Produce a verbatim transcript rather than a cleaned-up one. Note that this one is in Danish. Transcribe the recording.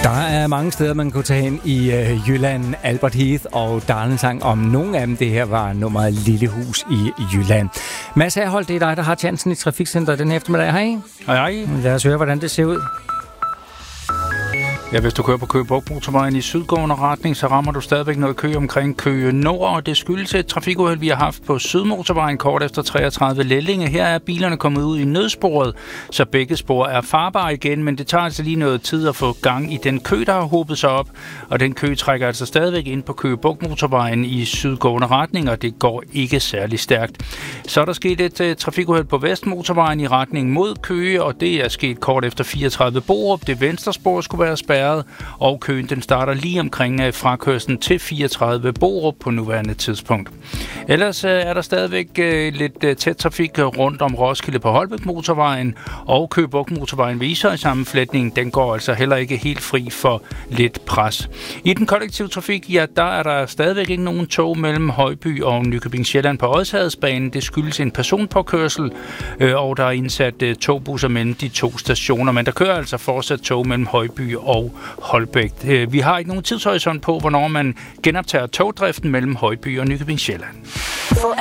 Der er mange steder, man kunne tage hen i øh, Jylland, Albert Heath og Darlensang. Om nogle af dem, det her var nummeret Lillehus i Jylland. Mads Herholdt, det er dig, der har chancen i Trafikcenteret den eftermiddag. Hej. Hej, hej. Lad os høre, hvordan det ser ud. Ja, hvis du kører på Køge Bugt Motorvejen i sydgående retning, så rammer du stadigvæk noget kø omkring Køge Nord, og det skyldes et trafikuheld, vi har haft på Sydmotorvejen kort efter treogtredive Lellinge. Her er bilerne kommet ud i nødsporet, så begge spor er farbare igen, men det tager altså lige noget tid at få gang i den kø, der har hobet sig op, og den kø trækker altså stadigvæk ind på Køge Bugt Motorvejen i sydgående retning, og det går ikke særlig stærkt. Så er der sket et uh, trafikuheld på Vestmotorvejen i retning mod Køge, og det er sket kort efter fireogtredive Borup. Det venstre spor skulle være spærret, og køen den starter lige omkring frakørslen til fireogtredive Borup på nuværende tidspunkt. Ellers er der stadigvæk lidt tæt trafik rundt om Roskilde på Holbæk Motorvejen, og Køge Bugt Motorvejen ved Ishøj sammenflætningen, den går altså heller ikke helt fri for lidt pres. I den kollektive trafik, ja, der er der stadigvæk ikke nogen tog mellem Højby og Nykøbing Sjælland på Odsherredsbanen. Det skyldes en personpåkørsel, og der er indsat togbusser mellem de to stationer, men der kører altså fortsat tog mellem Højby og Holbæk. Vi har ikke nogen tidshorisont på, hvornår man genoptager togdriften mellem Højby og Nykøbing Sjælland. Få